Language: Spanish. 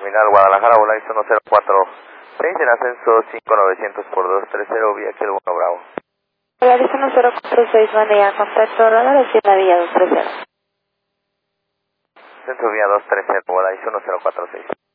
Terminal Guadalajara, Volaris 1046, en ascenso 5900 por 230, vía Kilo 1 Bravo. Volaris 1046, buen día, contacto radar, es la vía 230. Ascenso vía 230, Volaris 1046.